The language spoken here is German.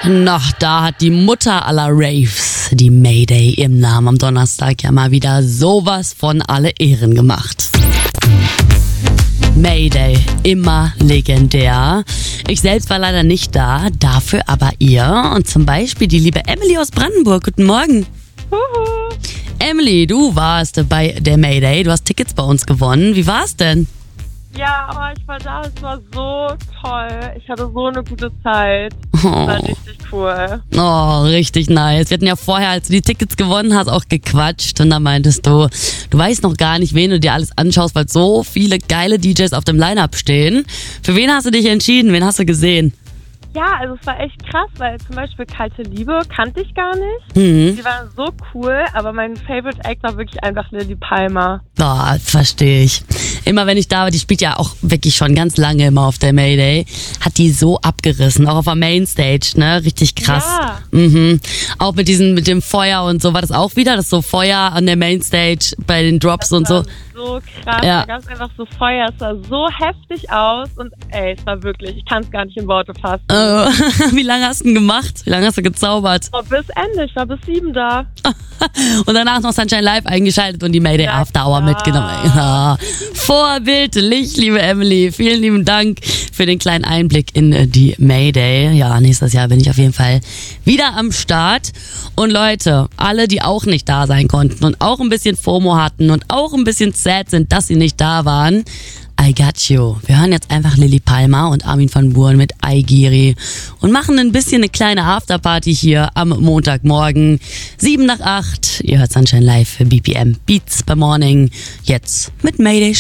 Noch da hat die Mutter aller Raves, die Mayday im Namen am Donnerstag, ja mal wieder sowas von alle Ehren gemacht. Mayday, immer legendär. Ich selbst war leider nicht da, dafür aber ihr und zum Beispiel die liebe Emily aus Brandenburg. Guten Morgen. Emily, du warst bei der Mayday, du hast Tickets bei uns gewonnen. Wie war's denn? Ja, ich war da, es war so toll. Ich hatte so eine gute Zeit. War richtig cool. Oh, richtig nice. Wir hatten ja vorher, als du die Tickets gewonnen hast, auch gequatscht und da meintest du weißt noch gar nicht, wen du dir alles anschaust, weil so viele geile DJs auf dem Line-Up stehen. Für wen hast du dich entschieden? Wen hast du gesehen? Ja, also es war echt krass, weil zum Beispiel Kalte Liebe kannte ich gar nicht. Die waren so cool, aber mein Favorite Act war wirklich einfach Lilly Palmer. Oh, verstehe ich. Immer wenn ich da war, die spielt ja auch wirklich schon ganz lange immer auf der Mayday, hat die so abgerissen, auch auf der Mainstage, ne? Richtig krass. Ja. Auch mit dem Feuer und so, war das auch wieder? Das so Feuer an der Mainstage bei den Drops Das und so. war so krass, Ja. da gab es einfach so Feuer, es sah so heftig aus und es war wirklich, ich kann es gar nicht in Worte fassen. Wie lange hast du denn gemacht? Wie lange hast du gezaubert? Oh, bis Ende, ich war bis 7 da. Und danach noch Sunshine Live eingeschaltet und die Mayday Ja, After Hour klar. mitgenommen. Ja. Vorbildlich, liebe Emily. Vielen lieben Dank für den kleinen Einblick in die Mayday. Ja, nächstes Jahr bin ich auf jeden Fall wieder am Start. Und Leute, alle, die auch nicht da sein konnten und auch ein bisschen FOMO hatten und auch ein bisschen sad sind, dass sie nicht da waren, I got you. Wir hören jetzt einfach Lilly Palmer und Armin van Buuren mit Aigiri und machen ein bisschen eine kleine Afterparty hier am Montagmorgen. 7 nach 8. Ihr hört Sunshine Live für BPM Beats by Morning. Jetzt mit Mayday.